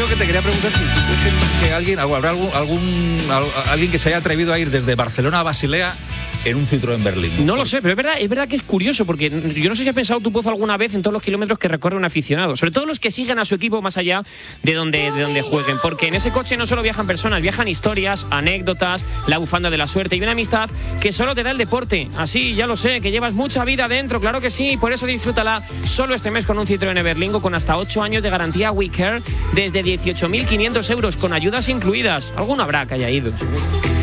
que te quería preguntar si tú crees que habrá alguien que se haya atrevido a ir desde Barcelona a Basilea en un Citroën Berlingo. No lo sé, pero es verdad que es curioso, porque yo no sé si has pensado tu Pozo alguna vez en todos los kilómetros que recorre un aficionado, sobre todo los que siguen a su equipo más allá de donde jueguen, porque en ese coche no solo viajan personas, viajan historias, anécdotas, la bufanda de la suerte y una amistad que solo te da el deporte. Así, ya lo sé, que llevas mucha vida dentro, claro que sí, por eso disfrútala solo este mes con un Citroën Berlingo con hasta 8 años de garantía WeCare desde 18.500 euros, con ayudas incluidas. Alguno habrá que haya ido.